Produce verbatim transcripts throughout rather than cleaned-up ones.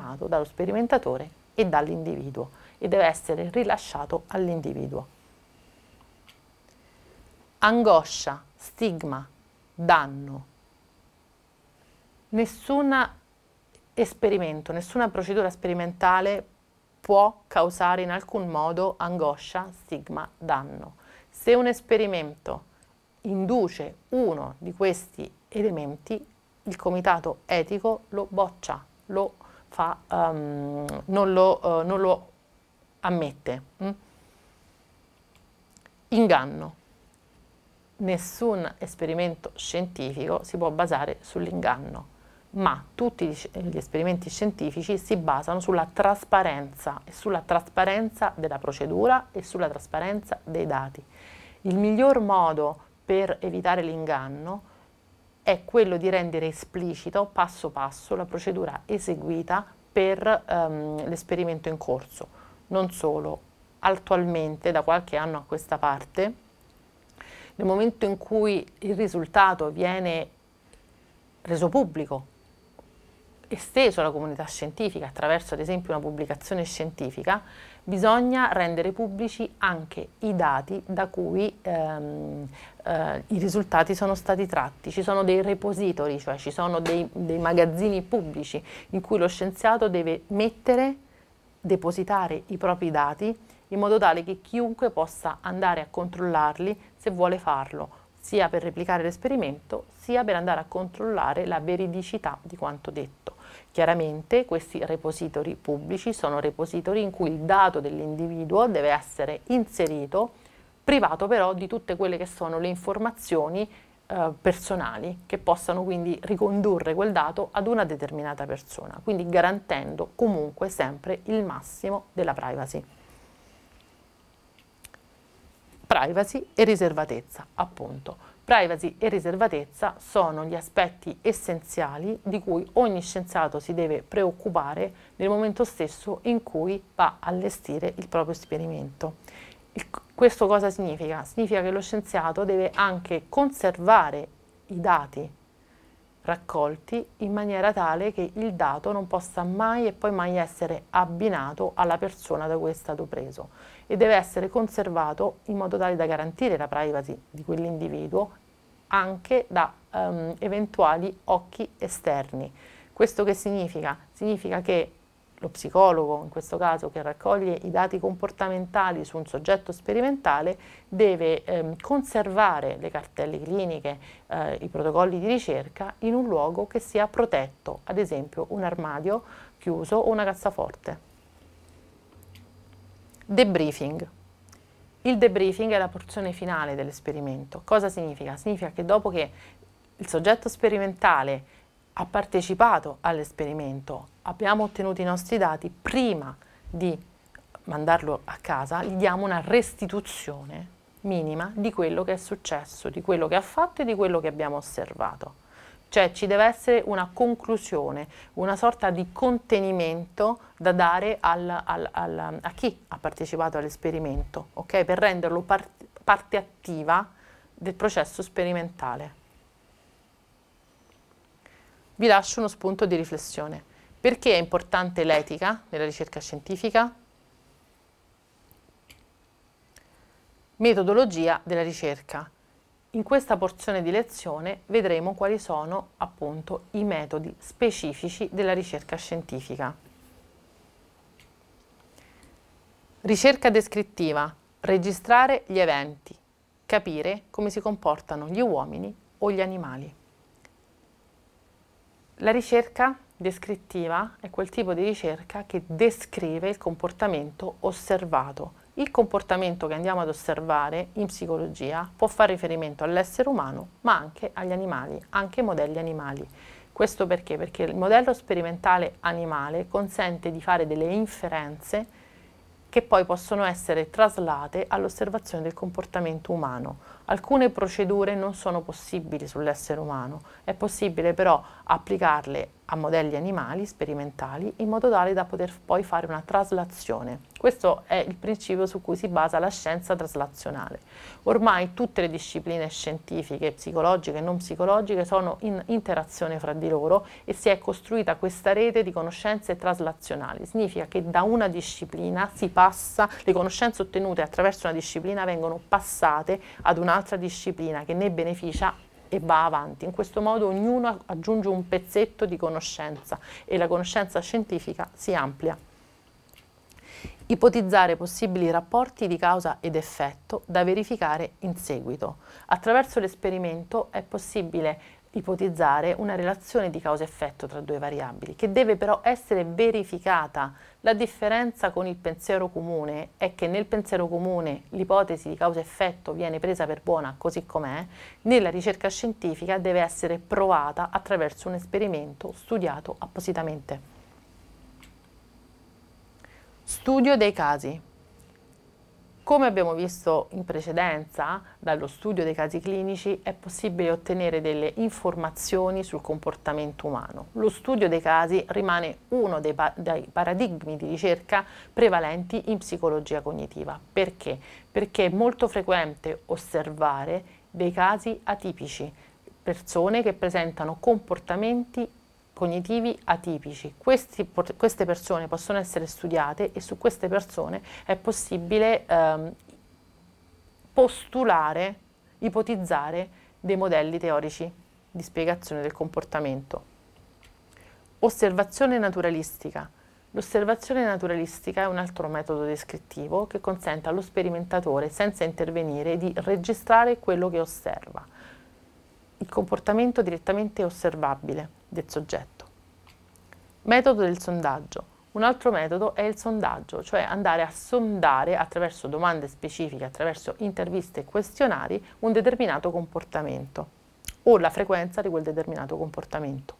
determinato dallo sperimentatore e dall'individuo e deve essere rilasciato all'individuo. Angoscia, stigma, danno. Nessun esperimento, nessuna procedura sperimentale può causare in alcun modo angoscia, stigma, danno. Se un esperimento induce uno di questi elementi, il comitato etico lo boccia, lo fa, um, non, lo, uh, non lo ammette. Mm? Inganno. Nessun esperimento scientifico si può basare sull'inganno, ma tutti gli esperimenti scientifici si basano sulla trasparenza e sulla trasparenza della procedura e sulla trasparenza dei dati. Il miglior modo per evitare l'inganno è quello di rendere esplicito passo passo la procedura eseguita per um, l'esperimento in corso. Non solo, attualmente da qualche anno a questa parte, nel momento in cui il risultato viene reso pubblico, esteso alla comunità scientifica attraverso ad esempio una pubblicazione scientifica, bisogna rendere pubblici anche i dati da cui ehm, eh, i risultati sono stati tratti. Ci sono dei repository, cioè ci sono dei, dei magazzini pubblici in cui lo scienziato deve mettere, depositare i propri dati in modo tale che chiunque possa andare a controllarli se vuole farlo, sia per replicare l'esperimento, sia per andare a controllare la veridicità di quanto detto. Chiaramente questi repository pubblici sono repository in cui il dato dell'individuo deve essere inserito, privato però di tutte quelle che sono le informazioni eh, personali che possano quindi ricondurre quel dato ad una determinata persona, quindi garantendo comunque sempre il massimo della privacy. Privacy e riservatezza, appunto. Privacy e riservatezza sono gli aspetti essenziali di cui ogni scienziato si deve preoccupare nel momento stesso in cui va a allestire il proprio esperimento. Il, questo cosa significa? Significa che lo scienziato deve anche conservare i dati raccolti in maniera tale che il dato non possa mai e poi mai essere abbinato alla persona da cui è stato preso e deve essere conservato in modo tale da garantire la privacy di quell'individuo anche da um, eventuali occhi esterni. Questo che significa? Significa che lo psicologo, in questo caso che raccoglie i dati comportamentali su un soggetto sperimentale, deve ehm, conservare le cartelle cliniche, eh, i protocolli di ricerca in un luogo che sia protetto, ad esempio un armadio chiuso o una cassaforte. Debriefing. Il debriefing è la porzione finale dell'esperimento. Cosa significa? Significa che dopo che il soggetto sperimentale ha partecipato all'esperimento, abbiamo ottenuto i nostri dati, prima di mandarlo a casa gli diamo una restituzione minima di quello che è successo, di quello che ha fatto e di quello che abbiamo osservato. Cioè ci deve essere una conclusione, una sorta di contenimento da dare al, al, al, a chi ha partecipato all'esperimento, ok? Per renderlo par- parte attiva del processo sperimentale. Vi lascio uno spunto di riflessione. Perché è importante l'etica nella ricerca scientifica? Metodologia della ricerca. In questa porzione di lezione vedremo quali sono appunto i metodi specifici della ricerca scientifica. Ricerca descrittiva. Registrare gli eventi. Capire come si comportano gli uomini o gli animali. La ricerca descrittiva è quel tipo di ricerca che descrive il comportamento osservato. Il comportamento che andiamo ad osservare in psicologia può fare riferimento all'essere umano, ma anche agli animali, anche ai modelli animali. Questo perché? Perché il modello sperimentale animale consente di fare delle inferenze che poi possono essere traslate all'osservazione del comportamento umano. Alcune procedure non sono possibili sull'essere umano, è possibile però applicarle a modelli animali sperimentali in modo tale da poter poi fare una traslazione. Questo è il principio su cui si basa la scienza traslazionale. Ormai tutte le discipline scientifiche, psicologiche e non psicologiche, sono in interazione fra di loro e si è costruita questa rete di conoscenze traslazionali. Significa che da una disciplina si passa, le conoscenze ottenute attraverso una disciplina vengono passate ad un'altra disciplina che ne beneficia e va avanti. In questo modo ognuno aggiunge un pezzetto di conoscenza e la conoscenza scientifica si amplia. Ipotizzare possibili rapporti di causa ed effetto da verificare in seguito. Attraverso l'esperimento è possibile ipotizzare una relazione di causa-effetto tra due variabili, che deve però essere verificata. La differenza con il pensiero comune è che nel pensiero comune l'ipotesi di causa-effetto viene presa per buona così com'è, nella ricerca scientifica deve essere provata attraverso un esperimento studiato appositamente. Studio dei casi. Come abbiamo visto in precedenza, dallo studio dei casi clinici è possibile ottenere delle informazioni sul comportamento umano. Lo studio dei casi rimane uno dei, pa- dei paradigmi di ricerca prevalenti in psicologia cognitiva. Perché? Perché è molto frequente osservare dei casi atipici, persone che presentano comportamenti cognitivi atipici. Questi, queste persone possono essere studiate e su queste persone è possibile ehm, postulare, ipotizzare dei modelli teorici di spiegazione del comportamento. Osservazione naturalistica. L'osservazione naturalistica è un altro metodo descrittivo che consente allo sperimentatore, senza intervenire, di registrare quello che osserva. Il comportamento direttamente osservabile del soggetto. Metodo del sondaggio. Un altro metodo è il sondaggio, cioè andare a sondare attraverso domande specifiche, attraverso interviste e questionari, un determinato comportamento o la frequenza di quel determinato comportamento.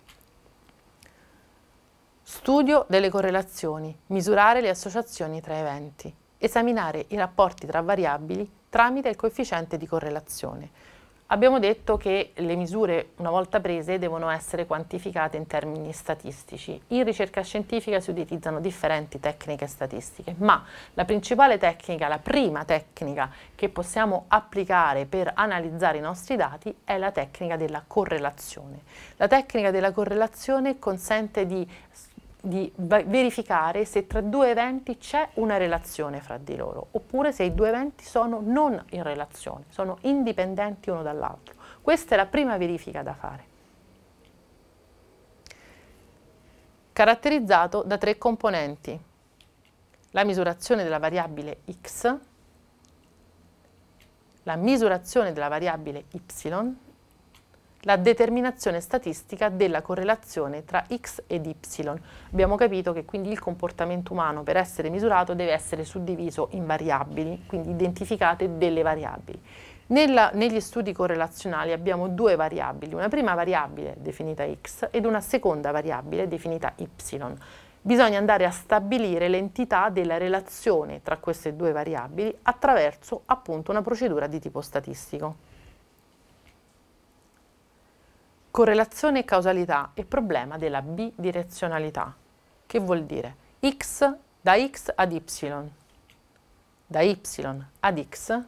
Studio delle correlazioni. Misurare le associazioni tra eventi. Esaminare i rapporti tra variabili tramite il coefficiente di correlazione. Abbiamo detto che le misure, una volta prese, devono essere quantificate in termini statistici. In ricerca scientifica si utilizzano differenti tecniche statistiche, ma la principale tecnica, la prima tecnica che possiamo applicare per analizzare i nostri dati è la tecnica della correlazione. La tecnica della correlazione consente di di verificare se tra due eventi c'è una relazione fra di loro, oppure se i due eventi sono non in relazione, sono indipendenti uno dall'altro. Questa è la prima verifica da fare. Caratterizzato da tre componenti: la misurazione della variabile x, la misurazione della variabile y, la determinazione statistica della correlazione tra x ed y. Abbiamo capito che quindi il comportamento umano, per essere misurato, deve essere suddiviso in variabili, quindi identificate delle variabili. Nella, negli studi correlazionali abbiamo due variabili, una prima variabile definita x ed una seconda variabile definita y. Bisogna andare a stabilire l'entità della relazione tra queste due variabili attraverso appunto una procedura di tipo statistico. Correlazione e causalità e problema della bidirezionalità. Che vuol dire? X da x ad y, da y ad x,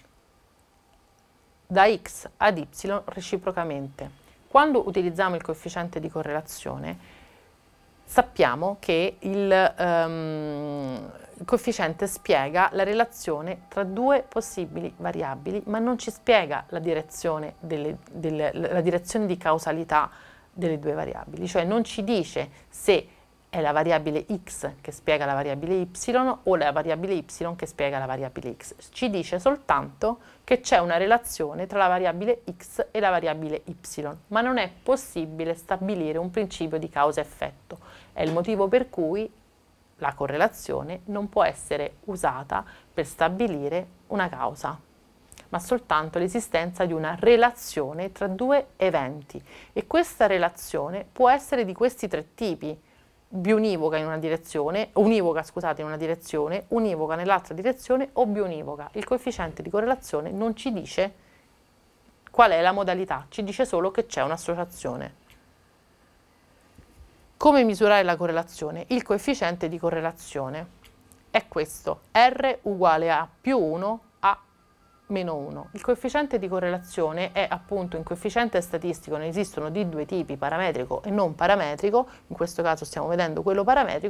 da x ad y reciprocamente. Quando utilizziamo il coefficiente di correlazione, sappiamo che il, um, il coefficiente spiega la relazione tra due possibili variabili, ma non ci spiega la direzione, delle, delle, la direzione di causalità delle due variabili, cioè non ci dice se è la variabile x che spiega la variabile y o la variabile y che spiega la variabile x. Ci dice soltanto che c'è una relazione tra la variabile x e la variabile y, ma non è possibile stabilire un principio di causa-effetto. È il motivo per cui la correlazione non può essere usata per stabilire una causa, ma soltanto l'esistenza di una relazione tra due eventi. E questa relazione può essere di questi tre tipi: biunivoca in una direzione, univoca scusate in una direzione, univoca nell'altra direzione o biunivoca. Il coefficiente di correlazione non ci dice qual è la modalità, ci dice solo che c'è un'associazione. Come misurare la correlazione? Il coefficiente di correlazione è questo, R uguale a più uno a meno uno. Il coefficiente di correlazione è appunto un coefficiente statistico, ne esistono di due tipi, parametrico e non parametrico, in questo caso stiamo vedendo quello parametrico,